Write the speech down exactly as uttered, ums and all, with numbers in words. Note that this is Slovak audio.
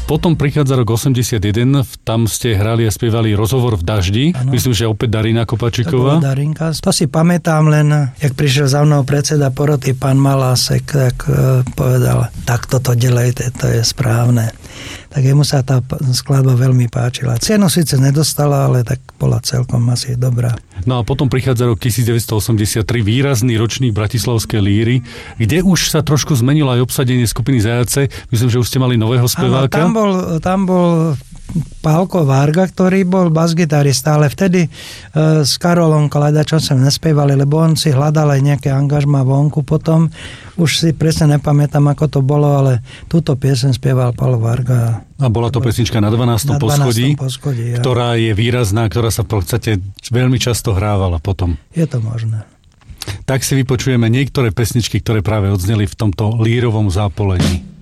Potom prichádza rok osemdesiatjeden, tam ste hrali a spievali Rozhovor v daždi. Ano. Myslím, že opäť Darina Kopačíková. To Darinka. To si pamätám len, jak prišiel za mnou predseda poroty pán Malásek, tak uh, povedal, tak toto delejte, to je správne. Tak jemu sa tá skladba veľmi páčila. Cenu síce nedostala, ale tak bola celkom asi dobrá. No a potom prichádza rok devätnásťstoosemdesiattri, výrazný ročník Bratislavskej líry, kde už sa trošku zmenilo aj obsadenie skupiny Zajace. Myslím, že už ste mali nového speváka. Áno, tam bol, tam bol Pálko Varga, ktorý bol basgitarista, ale vtedy e, s Karolom Kalajdačom sme nespievali, lebo on si hľadal aj nejaké angažma vonku potom. Už si presne nepamätám, ako to bolo, ale túto pieseň spieval Pálo Varga. A bola to pesnička Na dvanástom poschodí, poschodí ja. Ktorá je výrazná, ktorá sa v podstate veľmi často hrávala potom. Je to možné. Tak si vypočujeme niektoré pesničky, ktoré práve odzneli v tomto lírovom zápolení.